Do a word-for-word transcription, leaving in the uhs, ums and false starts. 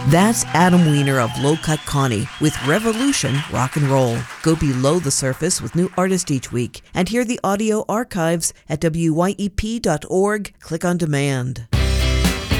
That's Adam Weiner of Low Cut Connie with Revolution Rock and Roll. Go below the surface with new artists each week and hear the audio archives at W Y E P dot org. Click on demand.